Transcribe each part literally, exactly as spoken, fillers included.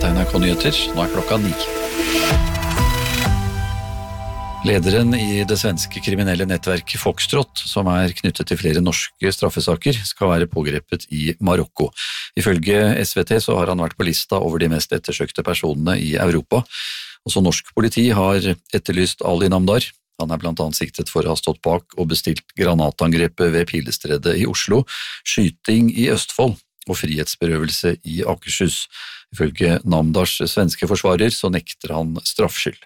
Dette er N R K-nyheter, nå er klokka ni. Lederen i det svenske kriminelle nettverket Foxtrot, som er knyttet til flere norske straffesaker, skal være pågrepet i Marokko. Ifølge S V T så har han vært på lista over de mest ettersøkte personene i Europa. Også norsk politi har etterlyst Ali Namdar. Han er blant annet siktet for å ha stått bak og bestilt granatangrepet ved Pilestredet i Oslo, skyting i Østfold og frihetsberøvelse i Akershus. Ifølge Namdars svenske forsvarer så nekter han straffskyld.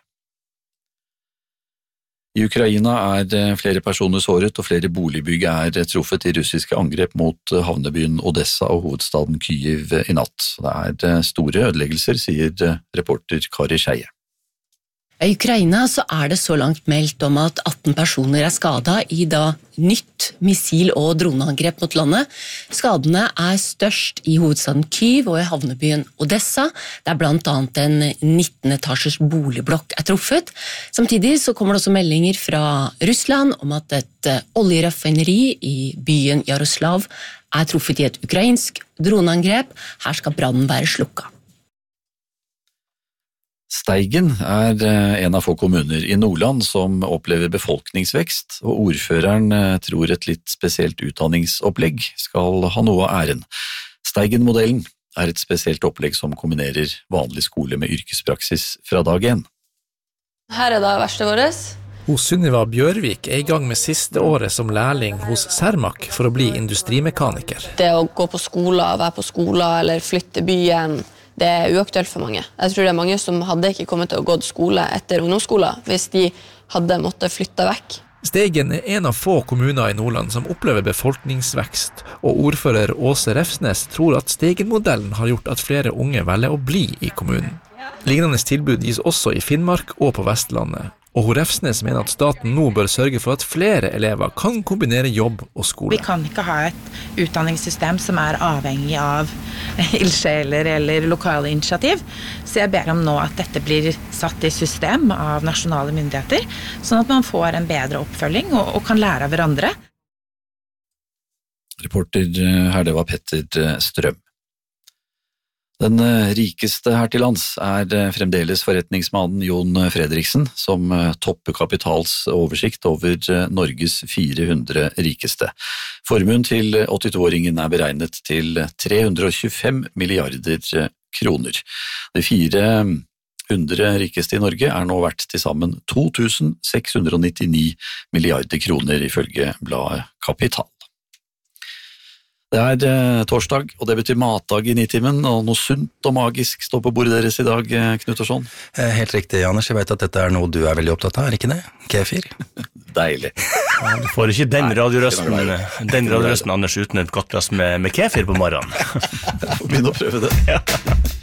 I Ukraina er flere personer såret og flere boligbygg er truffet i russiske angrep mot havnebyen Odessa og hovedstaden Kyiv i natt. Det er store ødeleggelser, sier reporter Kari Skeie. I Ukraina så er det så langt meldt om at atten personer er skadet i da nytt missil- og droneangrep mot landet. Skadene er størst i hovedstaden Kyiv og i havnebyen Odessa, der blant annet en nitten etasjers boligblokk er truffet. Samtidig så kommer det også meldinger fra Russland om at et oljeraffineri i byen Jaroslav er truffet i et ukrainsk droneangrep. Her skal brannen være slukket. Steigen er en av få kommuner i Nordland som opplever befolkningsvekst, og ordføreren tror et litt spesielt utdanningsopplegg skal ha noe av æren. Steigen-modellen er et spesielt opplegg som kombinerer vanlig skole med yrkespraksis fra dag én. Her er det verste våres. Hos Sunniva Bjørvik er i gang med siste året som lærling hos Cermaq for å bli industrimekaniker. Det å gå på skole, være på skole eller flytte byen, det er uaktuelt for mange. Jeg tror det er mange som hadde ikke kommet til å gå til skole etter ungdomsskolen hvis de hadde måttet flytte vekk. Steigen er en av få kommuner i Nordland som opplever befolkningsvekst, og ordfører Åse Refsnes tror at Steigen-modellen har gjort at flere unge velger å bli i kommunen. Lignende tilbud gis også i Finnmark og på Vestlandet, og hun Refsnes mener at staten nå bør sørge for at flere elever kan kombinere jobb og skole. Vi kan ikke ha et utdanningssystem som er avhengig av ildsjeler eller lokale initiativ, så jeg ber om nå at dette blir satt i system av nasjonale myndigheter, sånn at man får en bedre oppfølging og, og kan lære av hverandre. Reporter her, det var Petter Strøm. Den rikeste her til lands er fremdeles forretningsmannen Jon Fredriksen, som topper Kapitals oversikt over Norges fire hundre rikeste. Formuen til åttito-åringen er beregnet til tre hundre og tjuefem milliarder kroner. De fire hundre rikeste i Norge er nå verdt til sammen to tusen seks hundre og nittini milliarder kroner, ifølge bladet Kapital. Det er torsdag, og det betyr matdag i Nitimen, og noe sunt og magisk står på bordet deres i dag, Knut Orsson. Helt riktig, Anders. Jeg vet at dette er noe du er veldig opptatt av, er ikke det? Kefir? Deilig. Ja, du får ikke den radiorøsten, den radiorøsten, Anders, uten et godt glass med, med kefir på morgenen. Jeg får begynne å prøve det. Ja.